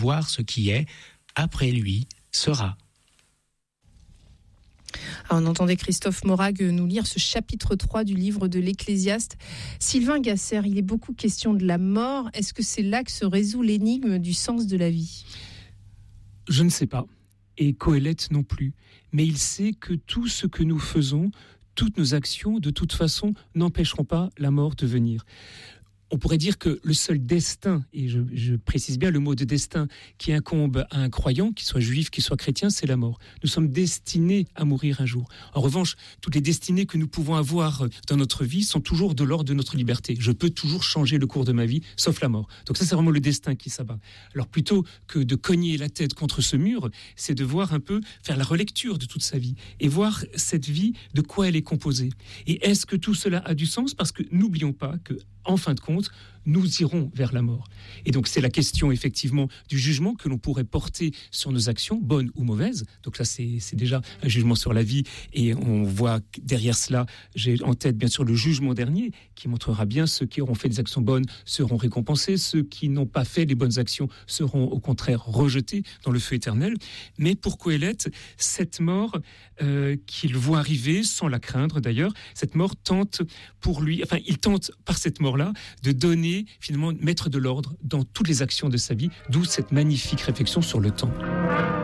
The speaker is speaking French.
voir ce qui est après lui sera. Alors, on entendait Christophe Morag nous lire ce chapitre 3 du livre de l'Ecclésiaste. Sylvain Gasser, il est beaucoup question de la mort. Est-ce que c'est là que se résout l'énigme du sens de la vie ? Je ne sais pas, et Coëlette non plus. Mais il sait que tout ce que nous faisons, toutes nos actions, de toute façon, n'empêcheront pas la mort de venir. On pourrait dire que le seul destin, et je précise bien le mot de destin, qui incombe à un croyant, qu'il soit juif, qu'il soit chrétien, c'est la mort. Nous sommes destinés à mourir un jour. En revanche, toutes les destinées que nous pouvons avoir dans notre vie sont toujours de l'ordre de notre liberté. Je peux toujours changer le cours de ma vie, sauf la mort. Donc ça, c'est vraiment le destin qui s'abat. Alors plutôt que de cogner la tête contre ce mur, c'est de voir un peu, faire la relecture de toute sa vie, et voir cette vie, de quoi elle est composée. Et est-ce que tout cela a du sens ? Parce que n'oublions pas que, en fin de compte, nous irons vers la mort. Et donc c'est la question effectivement du jugement que l'on pourrait porter sur nos actions, bonnes ou mauvaises. Donc là c'est déjà un jugement sur la vie, et on voit derrière cela, j'ai en tête bien sûr le jugement dernier qui montrera bien ceux qui auront fait des actions bonnes seront récompensés, ceux qui n'ont pas fait les bonnes actions seront au contraire rejetés dans le feu éternel. Mais pour Coëlette, cette mort qu'il voit arriver sans la craindre d'ailleurs, cette mort tente pour lui, enfin il tente par cette mort-là de donner, finalement, mettre de l'ordre dans toutes les actions de sa vie, d'où cette magnifique réflexion sur le temps.